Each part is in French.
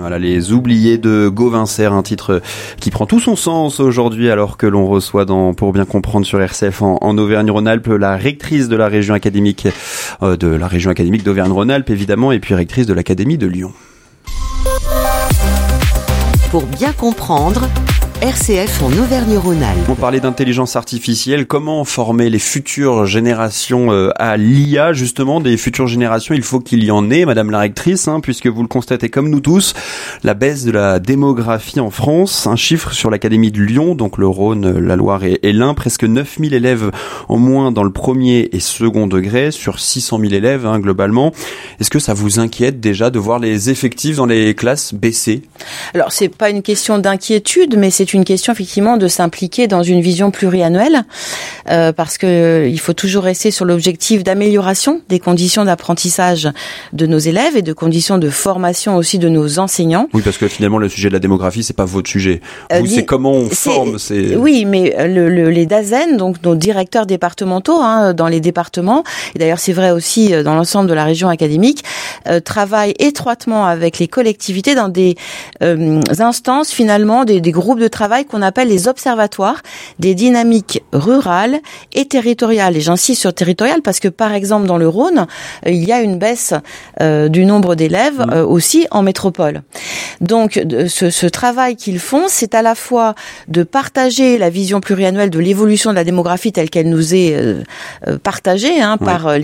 Voilà, les oubliés de Gauvaincer, un titre qui prend tout son sens aujourd'hui alors que l'on reçoit pour bien comprendre sur RCF en Auvergne-Rhône-Alpes la rectrice de la région académique d'Auvergne-Rhône-Alpes évidemment et puis rectrice de l'Académie de Lyon. Pour bien comprendre, RCF en Auvergne-Rhône-Alpes. On parlait d'intelligence artificielle, comment former les futures générations à l'IA, justement, des futures générations, il faut qu'il y en ait, madame la rectrice, puisque vous le constatez comme nous tous, la baisse de la démographie en France, un chiffre sur l'Académie de Lyon, donc le Rhône, la Loire et l'Ain, presque 9000 élèves en moins dans le premier et second degré, sur 600 000 élèves globalement. Est-ce que ça vous inquiète déjà de voir les effectifs dans les classes baisser ? Alors, c'est pas une question d'inquiétude, mais c'est une question effectivement de s'impliquer dans une vision pluriannuelle parce que il faut toujours rester sur l'objectif d'amélioration des conditions d'apprentissage de nos élèves et de conditions de formation aussi de nos enseignants. Oui, parce que finalement le sujet de la démographie c'est pas votre sujet. Vous, c'est comment on forme. Oui, mais les DAZEN, donc nos directeurs départementaux dans les départements, et d'ailleurs c'est vrai aussi dans l'ensemble de la région académique, travaillent étroitement avec les collectivités dans des instances finalement, des groupes de travail qu'on appelle les observatoires des dynamiques rurales et territoriales. Et j'insiste sur territoriales parce que, par exemple, dans le Rhône, il y a une baisse du nombre d'élèves aussi en métropole. Donc, ce travail qu'ils font, c'est à la fois de partager la vision pluriannuelle de l'évolution de la démographie telle qu'elle nous est partagée par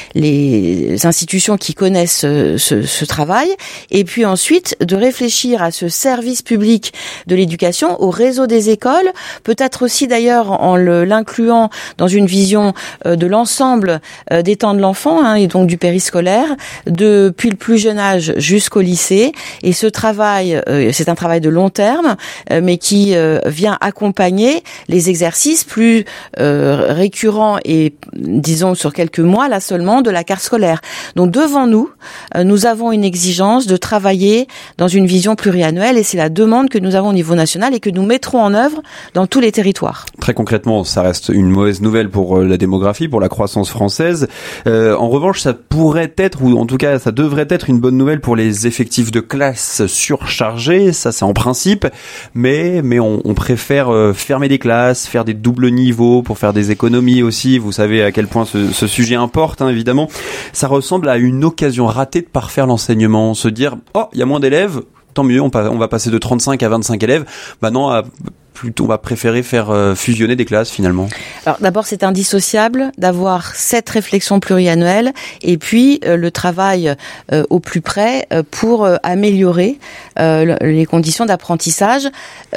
les institutions qui connaissent ce travail, et puis ensuite de réfléchir à ce service public de l'éducation, au réseau des écoles, peut-être aussi d'ailleurs en l'incluant dans une vision de l'ensemble des temps de l'enfant et donc du périscolaire, depuis le plus jeune âge jusqu'au lycée. Et ce travail, c'est un travail de long terme, mais qui vient accompagner les exercices plus récurrents et disons sur quelques mois là seulement de la carte scolaire. Donc devant nous, nous avons une exigence de travailler dans une vision pluriannuelle et c'est la demande que nous avons au niveau national et que nous mettrons en œuvre dans tous les territoires. Très concrètement, ça reste une mauvaise nouvelle pour la démographie, pour la croissance française. En revanche, ça pourrait être, ou en tout cas, ça devrait être une bonne nouvelle pour les effectifs de classe surchargés. Ça, c'est en principe. Mais on préfère fermer des classes, faire des doubles niveaux pour faire des économies aussi. Vous savez à quel point ce sujet importe, évidemment. Ça ressemble à une occasion ratée de parfaire l'enseignement. Se dire, il y a moins d'élèves. Tant mieux, on va passer de 35 à 25 élèves. Non, plutôt on va préférer faire fusionner des classes finalement. Alors d'abord c'est indissociable d'avoir cette réflexion pluriannuelle et puis le travail au plus près pour améliorer les conditions d'apprentissage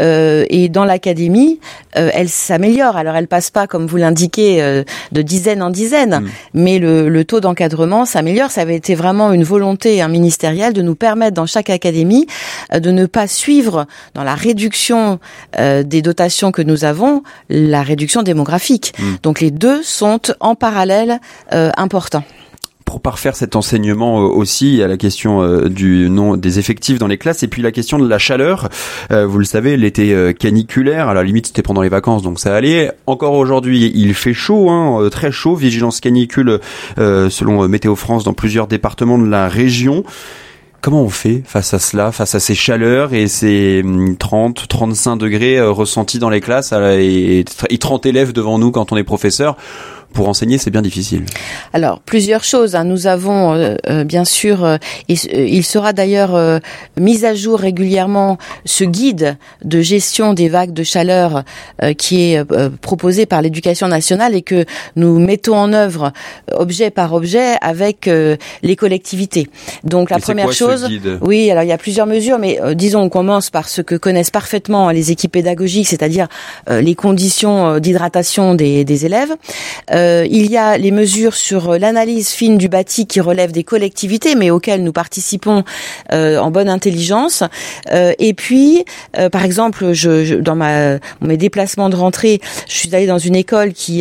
et dans l'académie elle s'améliore. Alors elle passe pas comme vous l'indiquez de dizaine en dizaine, mais le taux d'encadrement s'améliore. Ça avait été vraiment une volonté ministérielle de nous permettre dans chaque académie de ne pas suivre dans la réduction des dotations que nous avons, la réduction démographique. Donc les deux sont en parallèle importants. Pour parfaire cet enseignement aussi, il y a la question des effectifs dans les classes et puis la question de la chaleur. Vous le savez, l'été caniculaire, à la limite c'était pendant les vacances donc ça allait. Encore aujourd'hui, il fait chaud, très chaud, vigilance canicule selon Météo France dans plusieurs départements de la région. Comment on fait face à cela, face à ces chaleurs et ces 30, 35 degrés ressentis dans les classes et 30 élèves devant nous quand on est professeur? Pour enseigner, c'est bien difficile. Alors, plusieurs choses. Nous avons, bien sûr, il sera d'ailleurs mis à jour régulièrement ce guide de gestion des vagues de chaleur qui est proposé par l'Éducation nationale et que nous mettons en œuvre objet par objet avec les collectivités. Donc, la première chose... Oui, alors il y a plusieurs mesures, mais disons, on commence par ce que connaissent parfaitement les équipes pédagogiques, c'est-à-dire les conditions d'hydratation des élèves. Il y a les mesures sur l'analyse fine du bâti qui relèvent des collectivités, mais auxquelles nous participons en bonne intelligence. Et puis, par exemple, dans mes déplacements de rentrée, je suis allée dans une école qui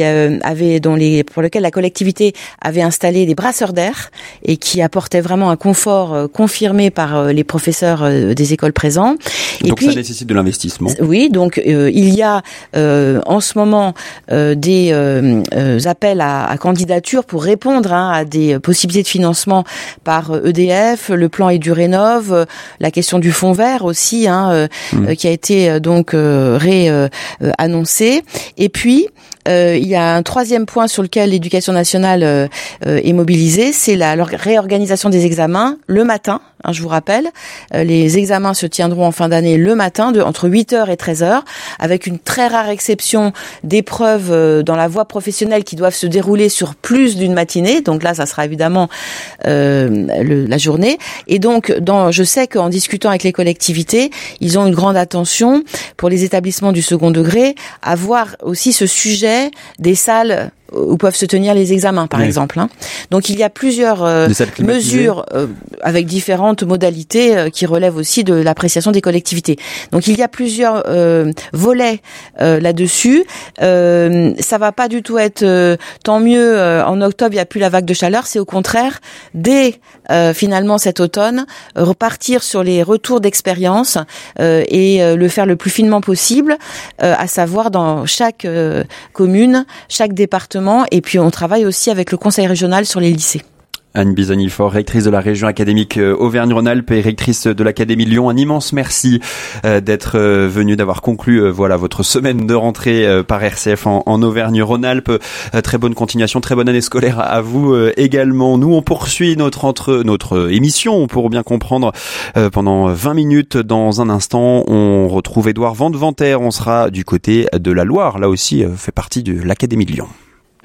pour lequel la collectivité avait installé des brasseurs d'air et qui apportait vraiment un confort confirmé par les professeurs des écoles présents. Et donc puis, ça nécessite de l'investissement. Oui, donc il y a en ce moment des appels à candidature pour répondre à des possibilités de financement par EDF, le plan Édurénov, la question du fonds vert aussi, qui a été donc annoncé. Et puis il y a un troisième point sur lequel l'éducation nationale est mobilisée, c'est la réorganisation des examens le matin. Je vous rappelle, les examens se tiendront en fin d'année le matin, entre 8h et 13h, avec une très rare exception d'épreuves dans la voie professionnelle qui doivent se dérouler sur plus d'une matinée. Donc là, ça sera évidemment la journée. Et donc, je sais qu'en discutant avec les collectivités, ils ont une grande attention pour les établissements du second degré à voir aussi ce sujet des salles où peuvent se tenir les examens, par exemple. Donc il y a plusieurs mesures avec différentes modalités qui relèvent aussi de l'appréciation des collectivités. Donc il y a plusieurs volets là-dessus. Ça va pas du tout être tant mieux. En octobre, il n'y a plus la vague de chaleur. C'est au contraire, dès finalement cet automne, repartir sur les retours d'expérience et le faire le plus finement possible, à savoir dans chaque commune, chaque département. Et puis on travaille aussi avec le conseil régional sur les lycées. Anne Bisogny-Faure, rectrice de la région académique Auvergne-Rhône-Alpes et rectrice de l'Académie Lyon. Un immense merci d'être venue, d'avoir conclu votre semaine de rentrée par RCF en Auvergne-Rhône-Alpes. Très bonne continuation, très bonne année scolaire à vous également. Nous, on poursuit notre émission pour bien comprendre pendant 20 minutes. Dans un instant, on retrouve Édouard Vandeventer. On sera du côté de la Loire. Là aussi, fait partie de l'Académie de Lyon.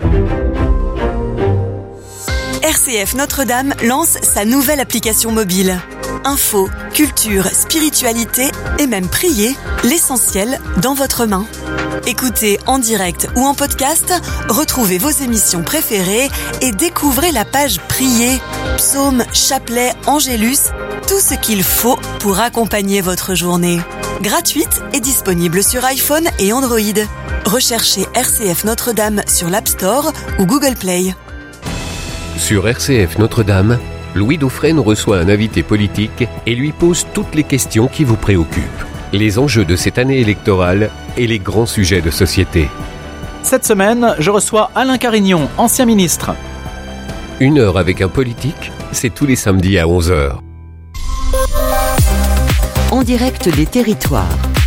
RCF Notre-Dame lance sa nouvelle application mobile. Info, culture, spiritualité et même prier, l'essentiel dans votre main. Écoutez en direct ou en podcast, retrouvez vos émissions préférées et découvrez la page Prier, psaumes, chapelets, angélus, tout ce qu'il faut pour accompagner votre journée. Gratuite et disponible sur iPhone et Android. Recherchez RCF Notre-Dame sur l'App Store ou Google Play. Sur RCF Notre-Dame, Louis Dauphren reçoit un invité politique et lui pose toutes les questions qui vous préoccupent. Les enjeux de cette année électorale et les grands sujets de société. Cette semaine, je reçois Alain Carignon, ancien ministre. 1 heure avec un politique, c'est tous les samedis à 11h. En direct des territoires.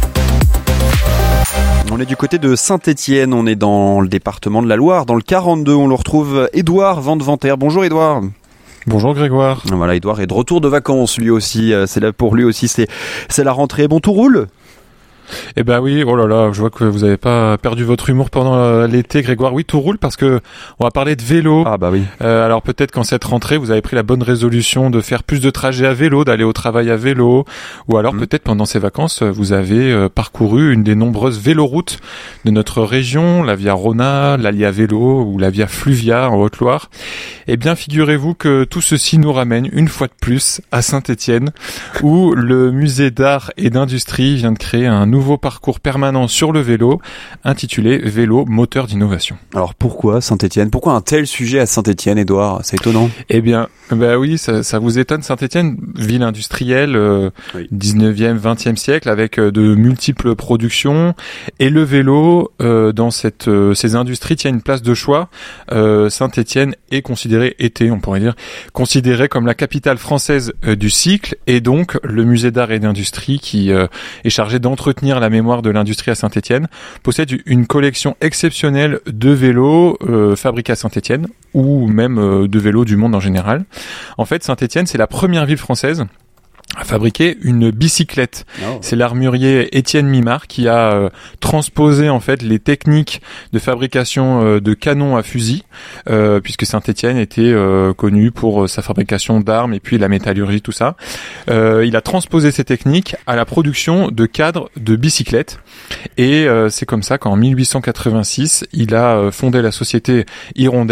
On est du côté de Saint-Étienne, on est dans le département de la Loire, dans le 42, on le retrouve Édouard Vandeventer. Bonjour Édouard. Bonjour Grégoire. Voilà, Édouard est de retour de vacances lui aussi, c'est là pour lui aussi, c'est la rentrée. Bon, tout roule ? Eh ben oui, oh là là, je vois que vous avez pas perdu votre humour pendant l'été, Grégoire. Oui, tout roule parce que on va parler de vélo. Ah bah oui. Alors peut-être qu'en cette rentrée, vous avez pris la bonne résolution de faire plus de trajets à vélo, d'aller au travail à vélo, ou alors peut-être pendant ces vacances, vous avez parcouru une des nombreuses véloroutes de notre région, la Via Rhona, l'Alia Vélo ou la Via Fluvia en Haute-Loire. Eh bien, figurez-vous que tout ceci nous ramène une fois de plus à Saint-Étienne, où le musée d'art et d'industrie vient de créer un nouveau parcours permanent sur le vélo, intitulé Vélo moteur d'innovation. Alors pourquoi Saint-Étienne ? Pourquoi un tel sujet à Saint-Étienne, Édouard ? C'est étonnant. Eh bien, oui, ça vous étonne. Saint-Étienne, ville industrielle, 19e, 20e siècle, avec de multiples productions. Et le vélo, dans ces industries, tient une place de choix. Saint-Étienne est considérée comme la capitale française du cycle, et donc le musée d'art et d'industrie qui est chargé d'entretenir la mémoire de l'industrie à Saint-Étienne possède une collection exceptionnelle de vélos fabriqués à Saint-Étienne ou même de vélos du monde en général. En fait, Saint-Étienne, c'est la première ville française à fabriquer une bicyclette. Oh. C'est l'armurier Étienne Mimard qui a transposé en fait les techniques de fabrication de canons à fusil, puisque Saint-Étienne était connu pour sa fabrication d'armes et puis la métallurgie, tout ça. Il a transposé ces techniques à la production de cadres de bicyclettes, et c'est comme ça qu'en 1886, il a fondé la société Hirondelle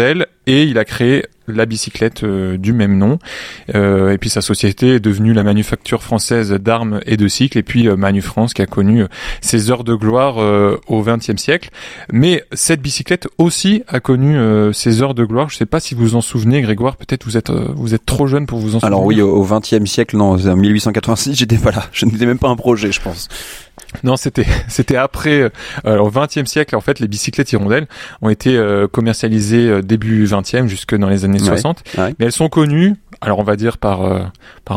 et il a créé la bicyclette du même nom. Et puis sa société est devenue la Manufacture française d'armes et de cycles, et puis Manufrance qui a connu ses heures de gloire au XXe siècle. Mais cette bicyclette aussi a connu ses heures de gloire. Je ne sais pas si vous vous en souvenez, Grégoire, peut-être vous êtes trop jeune pour vous en souvenir. Alors oui, au XXe siècle, non, en 1886, j'étais pas là. Je n'étais même pas un projet, je pense. Non, c'était après. Au XXe siècle, en fait, les bicyclettes hirondelles ont été commercialisées début XXe jusque dans les années 60. Ouais. Mais elles sont connues, alors on va dire par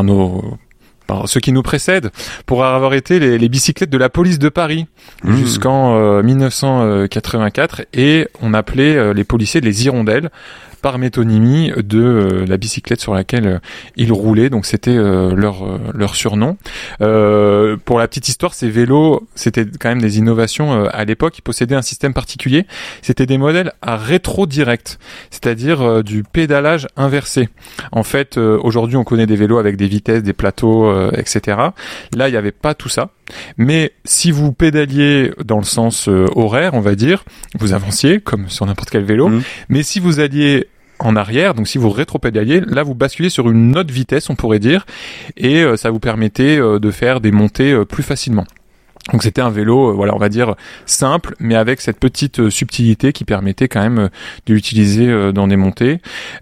ceux qui nous précèdent, pour avoir été les bicyclettes de la police de Paris jusqu'en 1984, et on appelait les policiers les hirondelles par métonymie de la bicyclette sur laquelle ils roulaient, donc c'était leur surnom. Pour la petite histoire, ces vélos, c'était quand même des innovations à l'époque. Ils possédaient un système particulier, c'était des modèles à rétro direct, c'est-à-dire du pédalage inversé. En fait, aujourd'hui on connaît des vélos avec des vitesses, des plateaux, etc. Là, il n'y avait pas tout ça. Mais si vous pédaliez dans le sens horaire, on va dire, vous avanciez comme sur n'importe quel vélo. Mais si vous alliez en arrière, donc si vous rétro-pédaliez, là vous basculez sur une autre vitesse, on pourrait dire, et ça vous permettait de faire des montées plus facilement. Donc c'était un vélo, voilà, on va dire simple, mais avec cette petite subtilité qui permettait quand même de l'utiliser dans des montées.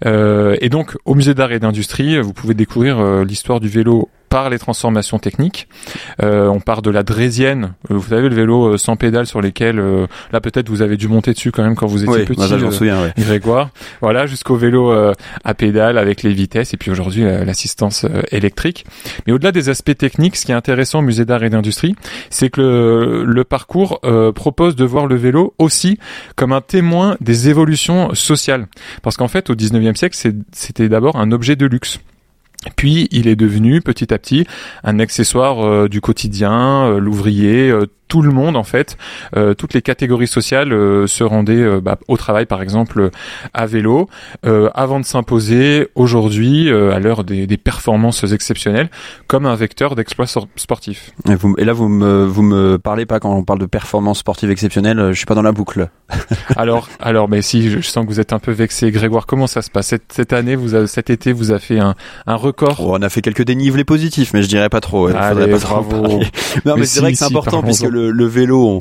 Et donc au musée d'art et d'industrie, vous pouvez découvrir l'histoire du vélo par les transformations techniques. On part de la Drésienne, vous savez, le vélo sans pédale sur lesquels, là peut-être vous avez dû monter dessus quand même quand vous étiez petit, ça, j'en souviens, Grégoire. Voilà, jusqu'au vélo à pédale avec les vitesses, et puis aujourd'hui l'assistance électrique. Mais au-delà des aspects techniques, ce qui est intéressant au musée d'art et d'industrie, c'est que le parcours propose de voir le vélo aussi comme un témoin des évolutions sociales. Parce qu'en fait, au 19e siècle, c'était d'abord un objet de luxe. Puis, il est devenu petit à petit un accessoire du quotidien, l'ouvrier, tout le monde en fait, toutes les catégories sociales se rendaient au travail par exemple à vélo, avant de s'imposer aujourd'hui à l'heure des performances exceptionnelles comme un vecteur d'exploit sportif. Et là vous me parlez pas, quand on parle de performances sportives exceptionnelles, je suis pas dans la boucle. alors mais si, je sens que vous êtes un peu vexé. Grégoire, comment ça se passe cette année, cet été vous avez fait un record? On a fait quelques dénivelés positifs, mais je dirais pas trop. Allez, pas bravo. Non, mais c'est vrai que c'est important puisque le vélo,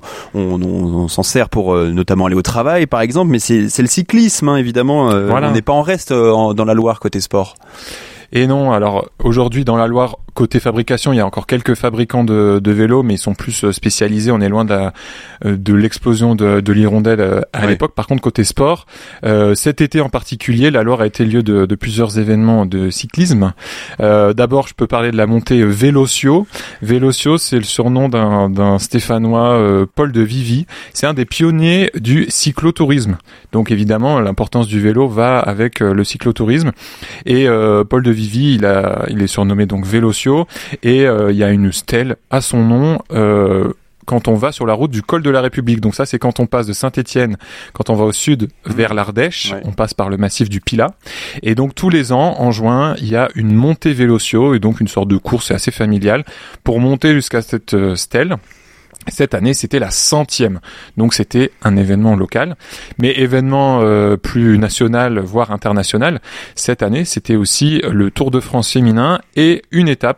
on s'en sert pour notamment aller au travail, par exemple, mais c'est le cyclisme, hein, évidemment. Voilà. On n'est pas en reste dans la Loire côté sport. Et non, alors aujourd'hui dans la Loire, côté fabrication, il y a encore quelques fabricants de vélos, mais ils sont plus spécialisés. On est loin de l'explosion de l'hirondelle à l'époque. Par contre, côté sport, cet été en particulier, la Loire a été lieu de plusieurs événements de cyclisme. D'abord, je peux parler de la montée Vélocio. Vélocio, c'est le surnom d'un Stéphanois, Paul de Vivy. C'est un des pionniers du cyclotourisme. Donc évidemment, l'importance du vélo va avec le cyclotourisme. Et Paul de Vivy, il est surnommé donc Vélocio. Et il y a une stèle à son nom quand on va sur la route du col de la République. Donc ça, c'est quand on passe de Saint-Étienne, quand on va au sud vers l'Ardèche, on passe par le massif du Pilat. Et donc tous les ans, en juin, il y a une montée Vélocio, et donc une sorte de course assez familiale pour monter jusqu'à cette stèle. Cette année, c'était la 100e, donc c'était un événement local, mais événement plus national, voire international. Cette année, c'était aussi le Tour de France féminin, et une étape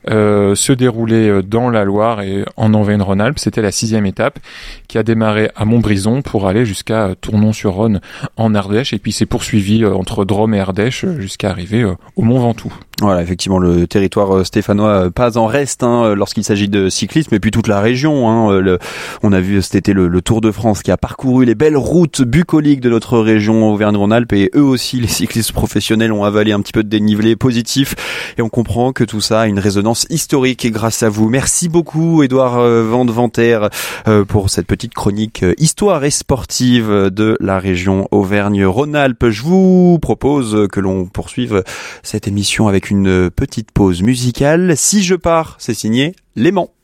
se déroulait dans la Loire et en Auvergne-Rhône-Alpes. C'était la 6e étape qui a démarré à Montbrison pour aller jusqu'à Tournon-sur-Rhône en Ardèche, et puis s'est poursuivi entre Drôme et Ardèche jusqu'à arriver au Mont Ventoux. Voilà, effectivement, le territoire stéphanois pas en reste lorsqu'il s'agit de cyclisme, et puis toute la région. On a vu cet été le Tour de France qui a parcouru les belles routes bucoliques de notre région Auvergne-Rhône-Alpes, et eux aussi, les cyclistes professionnels, ont avalé un petit peu de dénivelé positif, et on comprend que tout ça a une résonance historique grâce à vous. Merci beaucoup, Édouard Vandeventer, pour cette petite chronique histoire et sportive de la région Auvergne-Rhône-Alpes. Je vous propose que l'on poursuive cette émission avec une petite pause musicale. Si je pars, c'est signé Léman.